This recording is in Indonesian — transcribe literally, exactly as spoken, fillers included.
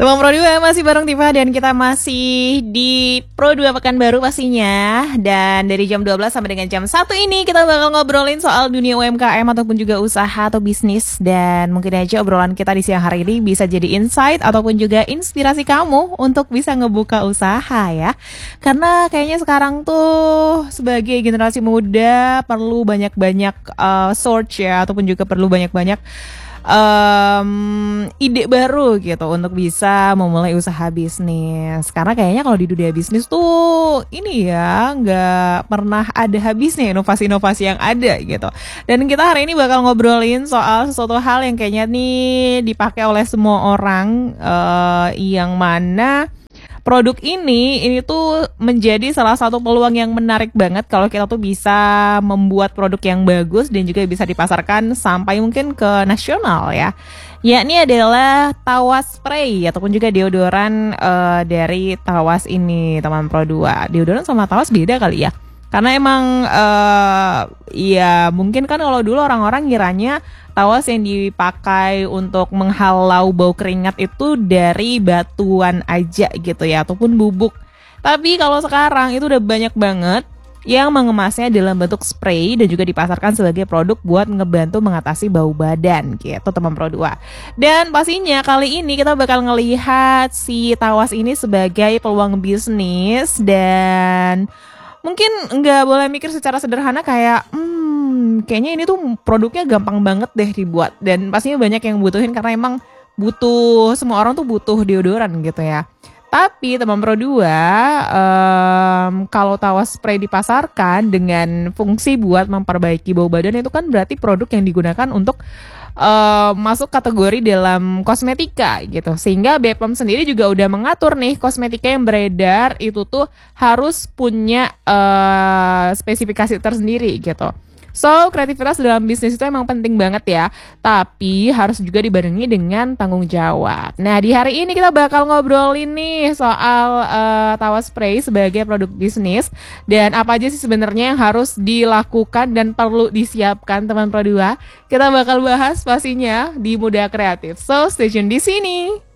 Teman Pro dua masih bareng Tifa dan kita masih di Pro dua Pekanbaru pastinya. Dan dari jam dua belas sampai dengan jam satu ini kita bakal ngobrolin soal dunia U M K M ataupun juga usaha atau bisnis. Dan mungkin aja obrolan kita di siang hari ini bisa jadi insight ataupun juga inspirasi kamu untuk bisa ngebuka usaha ya. Karena kayaknya sekarang tuh sebagai generasi muda perlu banyak-banyak uh, search ya, ataupun juga perlu banyak-banyak Um, ide baru gitu untuk bisa memulai usaha bisnis. Karena kayaknya kalau di dunia bisnis tuh ini ya nggak pernah ada habisnya inovasi-inovasi yang ada gitu. Dan kita hari ini bakal ngobrolin soal sesuatu hal yang kayaknya nih dipakai oleh semua orang, uh, yang mana produk ini, ini tuh menjadi salah satu peluang yang menarik banget kalau kita tuh bisa membuat produk yang bagus dan juga bisa dipasarkan sampai mungkin ke nasional ya. Yakni adalah Tawas Spray ataupun juga deodoran uh, dari Tawas ini, teman Pro dua. Deodoran sama Tawas beda kali ya. Karena emang uh, ya mungkin kan kalau dulu orang-orang ngiranya Tawas yang dipakai untuk menghalau bau keringat itu dari batuan aja gitu ya, ataupun bubuk. Tapi kalau sekarang itu udah banyak banget yang mengemasnya dalam bentuk spray dan juga dipasarkan sebagai produk buat ngebantu mengatasi bau badan gitu, teman Pro dua. Dan pastinya kali ini kita bakal ngelihat si Tawas ini sebagai peluang bisnis, dan mungkin nggak boleh mikir secara sederhana kayak hmm, kayaknya ini tuh produknya gampang banget deh dibuat. Dan pastinya banyak yang butuhin karena emang butuh, semua orang tuh butuh deodoran gitu ya. Tapi teman Pro dua, um, kalau Tawas Spray dipasarkan dengan fungsi buat memperbaiki bau badan, itu kan berarti produk yang digunakan untuk uh, masuk kategori dalam kosmetika gitu. Sehingga B P O M sendiri juga udah mengatur nih, kosmetika yang beredar itu tuh harus punya uh, spesifikasi tersendiri gitu. So, kreativitas dalam bisnis itu emang penting banget ya, tapi harus juga dibarengi dengan tanggung jawab. Nah, di hari ini kita bakal ngobrolin nih soal uh, Tawas Spray sebagai produk bisnis, dan apa aja sih sebenarnya yang harus dilakukan dan perlu disiapkan, teman Pro dua. Kita bakal bahas pastinya di Muda Kreatif. So, stay tune di sini.